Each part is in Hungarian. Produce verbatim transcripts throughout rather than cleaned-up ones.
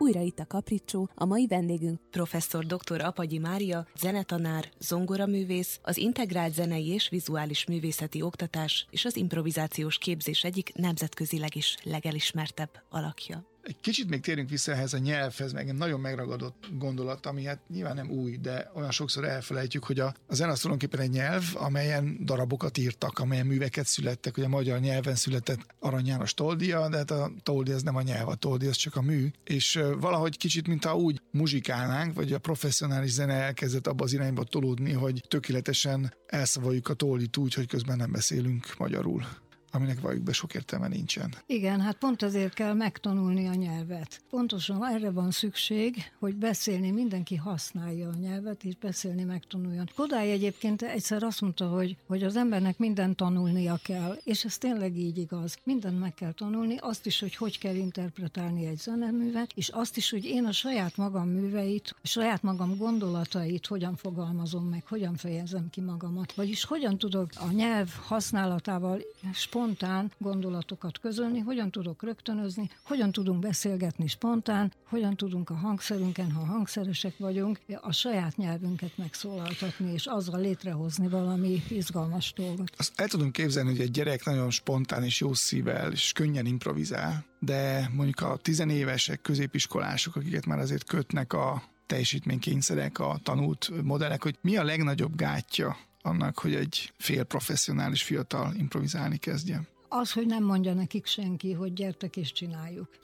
Újra itt a Capriccio, a mai vendégünk professzor dr. Apagyi Mária, zenetanár, zongoraművész, az integrált zenei és vizuális művészeti oktatás és az improvizációs képzés egyik nemzetközileg is legelismertebb alakja. Egy kicsit még térjünk vissza ehhez a nyelvhez, meg egy nagyon megragadott gondolat, ami hát nyilván nem új, de olyan sokszor elfelejtjük, hogy a, a zene az tulajdonképpen egy nyelv, amelyen darabokat írtak, amelyen műveket születtek, hogy a magyar nyelven született Arany János Toldia, de hát a Toldia az nem a nyelv, a Toldia az csak a mű, és valahogy kicsit, mintha úgy muzsikálnánk, vagy a professzionális zene elkezdett abba az irányba tolódni, hogy tökéletesen elszavaljuk a toldit úgy, hogy közben nem beszélünk magyarul, aminek valljuk be sok értelme nincsen. Igen, hát pont azért kell megtanulni a nyelvet. Pontosan erre van szükség, hogy beszélni, mindenki használja a nyelvet, és beszélni megtanuljon. Kodály egyébként egyszer azt mondta, hogy, hogy az embernek mindent tanulnia kell, és ez tényleg így igaz. Mindent meg kell tanulni, azt is, hogy hogy kell interpretálni egy zeneművet, és azt is, hogy én a saját magam műveit, a saját magam gondolatait hogyan fogalmazom meg, hogyan fejezem ki magamat, vagyis hogyan tudok a nyelv használatával spontán gondolatokat közölni, hogyan tudok rögtönözni, hogyan tudunk beszélgetni spontán, hogyan tudunk a hangszerünken, ha hangszeresek vagyunk, a saját nyelvünket megszólaltatni, és azzal létrehozni valami izgalmas dolgot. Azt el tudom képzelni, hogy egy gyerek nagyon spontán és jó szívvel, és könnyen improvizál, de mondjuk a tizenévesek, középiskolások, akiket már azért kötnek a teljesítménykényszerek, a tanult modellek, hogy mi a legnagyobb gátja annak, hogy egy félprofesszionális fiatal improvizálni kezdjen? Az, hogy nem mondja nekik senki, hogy gyertek és csináljuk.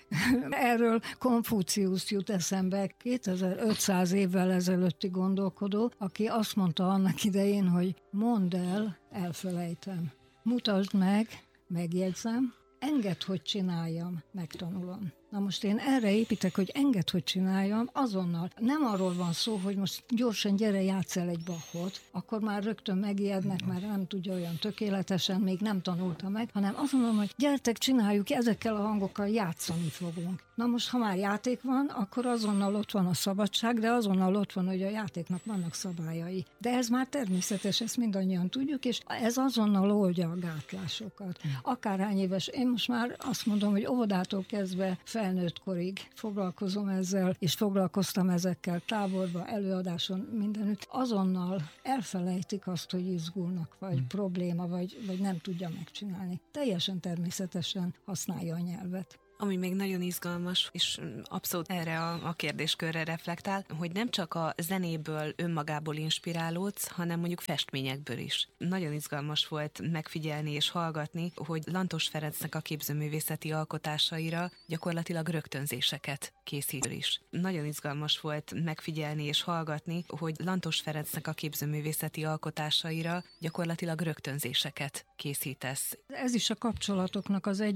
Erről Konfuciusz jut eszembe, kétezer-ötszáz évvel ezelőtti gondolkodó, aki azt mondta annak idején, hogy mondd el, elfelejtem. Mutasd meg, megjegyzem, engedd, hogy csináljam, megtanulom. Na most én erre építek, hogy engedd, hogy csináljam, azonnal. Nem arról van szó, hogy most gyorsan gyere, játsz el egy Bachot, akkor már rögtön megijednek, mert nem tudja olyan tökéletesen, még nem tanulta meg, hanem azt mondom, hogy gyertek, csináljuk, ezekkel a hangokkal játszani fogunk. Na most, ha már játék van, akkor azonnal ott van a szabadság, de azonnal ott van, hogy a játéknak vannak szabályai. De ez már természetes, ezt mindannyian tudjuk, és ez azonnal oldja a gátlásokat. Akárhány éves, én most már azt mondom, hogy óvodától kezdve felnőtt korig foglalkozom ezzel, és foglalkoztam ezekkel táborban, előadáson, mindenütt. Azonnal elfelejtik azt, hogy izgulnak, vagy hmm. probléma, vagy, vagy nem tudja megcsinálni. Teljesen természetesen használja a nyelvet. Ami még nagyon izgalmas, és abszolút erre a, a kérdéskörre reflektál, hogy nem csak a zenéből, önmagából inspirálódsz, hanem mondjuk festményekből is. Nagyon izgalmas volt megfigyelni és hallgatni, hogy Lantos Ferencnek a képzőművészeti alkotásaira gyakorlatilag rögtönzéseket készít is. Nagyon izgalmas volt megfigyelni és hallgatni, hogy Lantos Ferencnek a képzőművészeti alkotásaira gyakorlatilag rögtönzéseket készítesz. Ez is a kapcsolatoknak az egy